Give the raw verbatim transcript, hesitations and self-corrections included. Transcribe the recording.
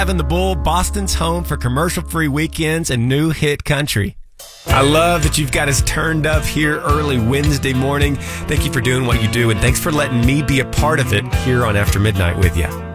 Having the Bull, Boston's home for commercial-free weekends and new hit country. I love that you've got us turned up here early Wednesday morning. Thank you for doing what you do, and thanks for letting me be a part of it here on After Midnight with you.